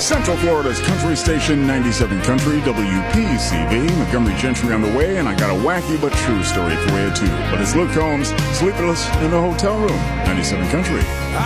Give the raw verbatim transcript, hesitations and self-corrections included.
Central Florida's country station, ninety-seven Country, W P C V. Montgomery Gentry on the way, and I got a wacky but true story for you, too. But it's Luke Combs, sleepless in a hotel room, ninety-seven Country.